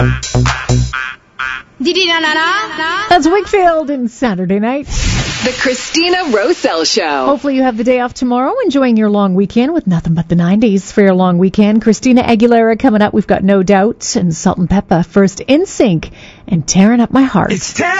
That's Wakefield and Saturday Night. The Christina Rosell Show. Hopefully you have the day off tomorrow, enjoying your long weekend with nothing but the 90s for your long weekend. Christina Aguilera coming up. We've got No Doubt and Salt and Pepper. First, NSYNC and Tearing Up My Heart. It's